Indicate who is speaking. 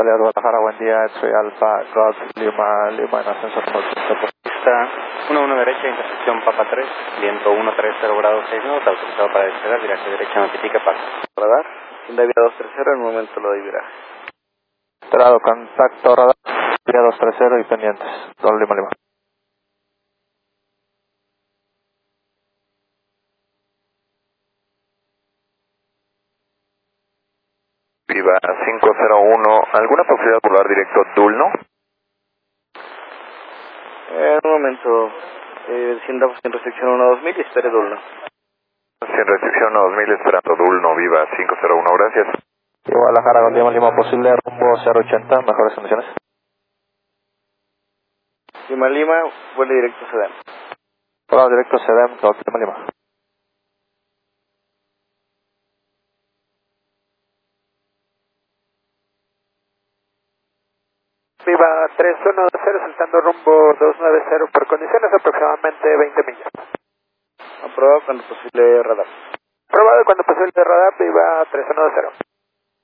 Speaker 1: salida de Guadalajara, buen día, soy Alfa, Golf, Lima en ascenso por
Speaker 2: Pista 11 derecha, intersección Papa 3, viento 130 grados 6 minutos, autorizado para despegar, viraje derecha, notifica paso.
Speaker 3: Radar, Hyundai Vía 230, en un momento lo doy viraje.
Speaker 1: Esperado, contacto radar, Vía 230 y pendientes, Don Lima.
Speaker 4: Viva 501, ¿alguna posibilidad de volar directo Dulno?
Speaker 3: En un momento, descienda sin restricción 1-2000 y espere Dulno.
Speaker 4: Sin restricción a 2000, esperando Dulno, Viva 501, gracias.
Speaker 1: Y Guadalajara con Lima posible, rumbo 080, mejores condiciones.
Speaker 3: Lima, vuelo directo Sedem.
Speaker 1: Volado directo Sedem, Don Lima. Viva 310, saltando rumbo 290 por condiciones aproximadamente 20 millas.
Speaker 3: Aprobado cuando posible radar.
Speaker 1: Probado cuando posible radar, Viva 310.